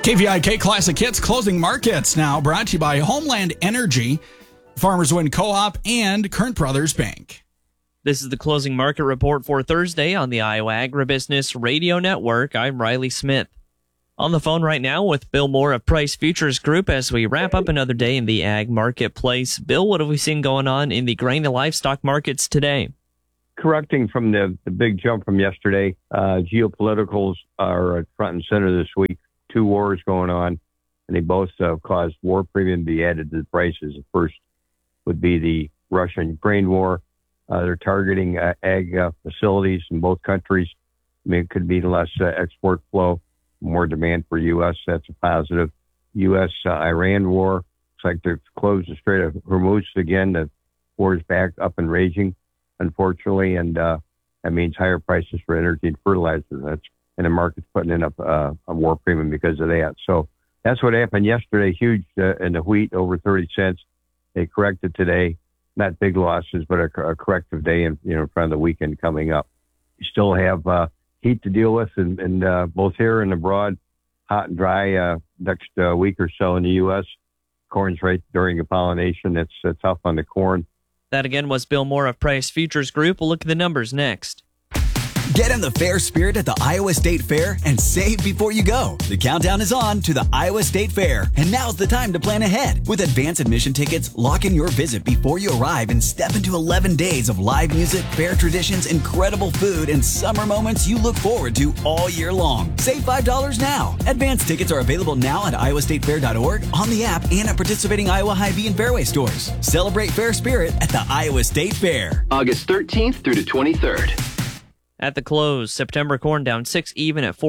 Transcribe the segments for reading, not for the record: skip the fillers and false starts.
KVIK Classic Hits closing markets now brought to you by Homeland Energy, Farmers Wind Co-op, and Current Brothers Bank. This is the closing market report for Thursday on the Iowa Agribusiness Radio Network. I'm Riley Smith. On the phone right now with Bill Moore of Price Futures Group as we wrap up another day in the ag marketplace. Bill, what have we seen going on in the grain and livestock markets today? Correcting from the big jump from yesterday, geopoliticals are front and center this week. Two wars going on, and they both caused war premium to be added to the prices. The first would be the Russia-Ukraine war. They're targeting ag facilities in both countries. I mean, it could mean less export flow, more demand for U.S. That's a positive. U.S.-Iran war. Looks like they've closed the Strait of Hormuz again. The war is back up and raging, unfortunately, and that means higher prices for energy and fertilizer. And the market's putting in a war premium because of that. So that's what happened yesterday. Huge in the wheat, over 30 cents. They corrected today. Not big losses, but a corrective day in front of the weekend coming up. You still have heat to deal with, and both here and abroad, hot and dry next week or so in the U.S. Corn's right during the pollination. It's tough on the corn. That again was Bill Moore of Price Futures Group. We'll look at the numbers next. Get in the fair spirit at the Iowa State Fair and save before you go. The countdown is on to the Iowa State Fair, and now's the time to plan ahead. With advance admission tickets, lock in your visit before you arrive and step into 11 days of live music, fair traditions, incredible food, and summer moments you look forward to all year long. Save $5 now. Advance tickets are available now at iowastatefair.org, on the app, and at participating Iowa Hy-Vee and Fairway stores. Celebrate fair spirit at the Iowa State Fair. August 13th through the 23rd. At the close, September corn down 6 even at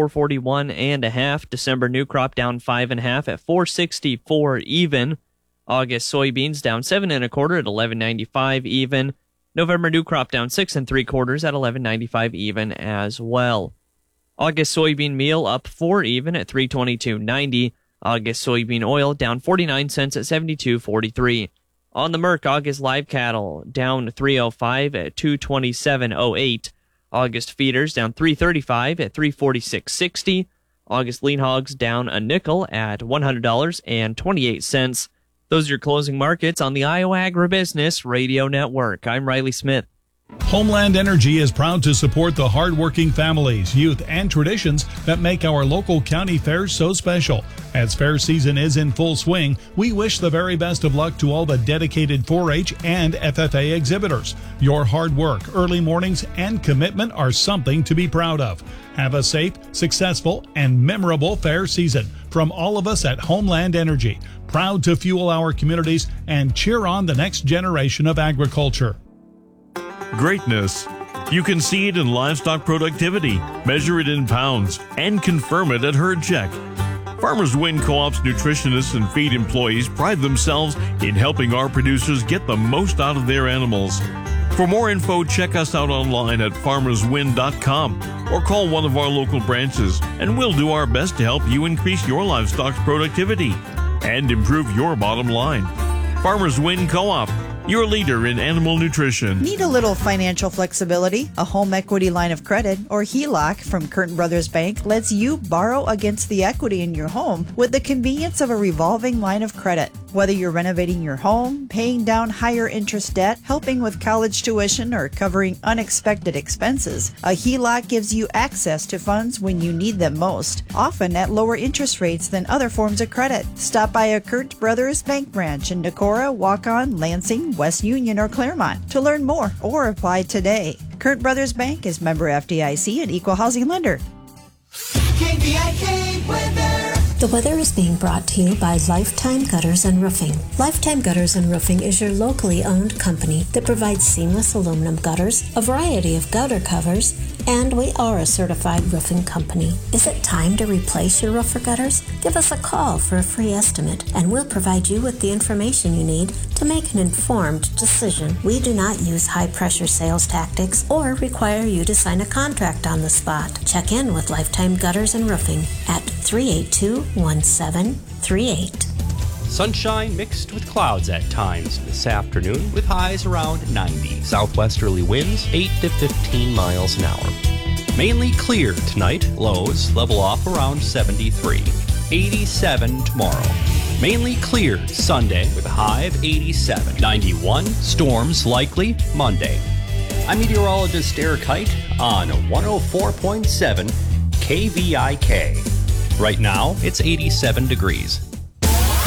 441.5. December new crop down 5.5 at 464 even. August soybeans down 7 1/4 at 11.95 even. November new crop down 6 3/4 at 11.95 even as well. August soybean meal up 4 even at 322.90. August soybean oil down 49 cents at 72.43. On the Merc, August live cattle down 305 at 227.08. August feeders down 335 at 346.60. August lean hogs down a nickel at $100.28. Those are your closing markets on the Iowa Agribusiness Radio Network. I'm Riley Smith. Homeland Energy is proud to support the hardworking families, youth, and traditions that make our local county fairs so special. As fair season is in full swing, we wish the very best of luck to all the dedicated 4-H and FFA exhibitors. Your hard work, early mornings, and commitment are something to be proud of. Have a safe, successful, and memorable fair season from all of us at Homeland Energy, proud to fuel our communities and cheer on the next generation of agriculture. Greatness. You can see it in livestock productivity, measure it in pounds, and confirm it at Herd Check. Farmers Wind Co-op's nutritionists and feed employees pride themselves in helping our producers get the most out of their animals. For more info, check us out online at farmerswind.com or call one of our local branches, and we'll do our best to help you increase your livestock's productivity and improve your bottom line. Farmers Wind Co-op, your leader in animal nutrition. Need a little financial flexibility? A home equity line of credit, or HELOC, from Curtin Brothers Bank lets you borrow against the equity in your home with the convenience of a revolving line of credit. Whether you're renovating your home, paying down higher interest debt, helping with college tuition, or covering unexpected expenses, a HELOC gives you access to funds when you need them most, often at lower interest rates than other forms of credit. Stop by a Curtin Brothers Bank branch in Decorah, Waukon, Lansing, West Union, or Claremont to learn more or apply today. Curtin Brothers Bank is member FDIC and equal housing lender. KVIK weather. The weather is being brought to you by Lifetime Gutters and Roofing. Lifetime Gutters and Roofing is your locally owned company that provides seamless aluminum gutters, a variety of gutter covers, and we are a certified roofing company. Is it time to replace your roof or gutters? Give us a call for a free estimate, and we'll provide you with the information you need to make an informed decision. We do not use high-pressure sales tactics or require you to sign a contract on the spot. Check in with Lifetime Gutters and Roofing at 382-1738. Sunshine mixed with clouds at times this afternoon with highs around 90. Southwesterly winds 8 to 15 miles an hour. Mainly clear tonight. Lows level off around 73. 87 tomorrow. Mainly clear Sunday with a high of 87. 91, storms likely Monday. I'm meteorologist Eric Height on 104.7 KVIK. Right now, it's 87 degrees.